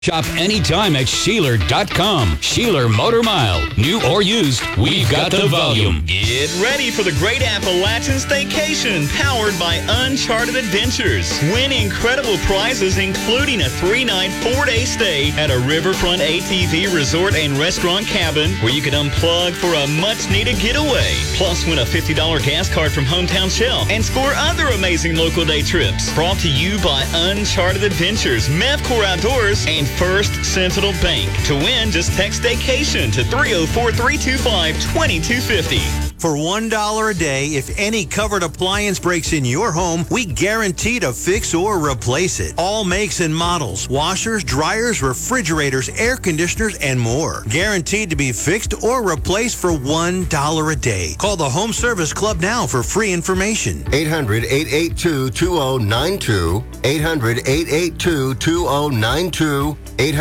Shop anytime at Sheeler.com. Sheeler Motor Mile. New or used, we've got the volume. Get ready for the great Appalachian Staycation powered by Uncharted Adventures. Win incredible prizes including a 3-night, 4-day stay at a riverfront ATV resort and restaurant cabin where you can unplug for a much-needed getaway. Plus, win a $50 gas card from Hometown Shell and score other amazing local day trips. Brought to you by Uncharted Adventures, Mevcor Outdoors, and First Sentinel Bank. To win, just text STAYCATION to 304-325-2250. For $1 a day, if any covered appliance breaks in your home, we guarantee to fix or replace it. All makes and models, washers, dryers, refrigerators, air conditioners, and more. Guaranteed to be fixed or replaced for $1 a day. Call the Home Service Club now for free information. 800-882-2092. 800-882-2092.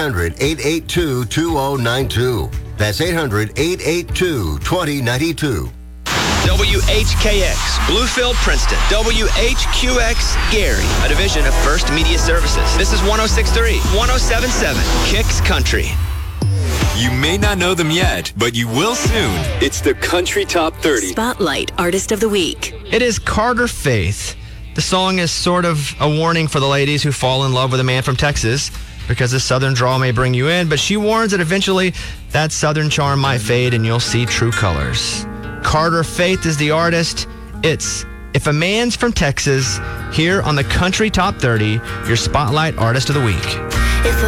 800-882-2092. That's 800-882-2092. WHKX, Bluefield, Princeton. WHQX, Gary, a division of First Media Services. This is 106.3, 107.7, Kicks Country. You may not know them yet, but you will soon. It's the Country Top 30. Spotlight Artist of the Week. It is Carter Faith. The song is sort of a warning for the ladies who fall in love with a man from Texas, because the southern drawl may bring you in, but she warns that eventually that southern charm might fade and you'll see true colors. Carter Faith is the artist. It's If a Man's from Texas, here on the Country Top 30, your Spotlight Artist of the Week.